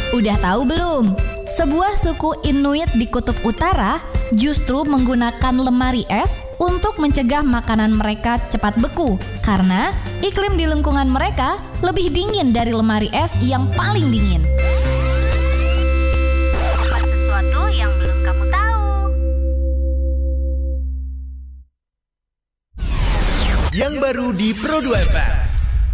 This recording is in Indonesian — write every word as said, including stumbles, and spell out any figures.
Udah tahu belum? Sebuah suku Inuit di Kutub Utara justru menggunakan lemari es untuk mencegah makanan mereka cepat beku karena iklim di lingkungan mereka lebih dingin dari lemari es yang paling dingin. Sesuatu yang belum kamu tahu. Yang baru di Pro dua F M.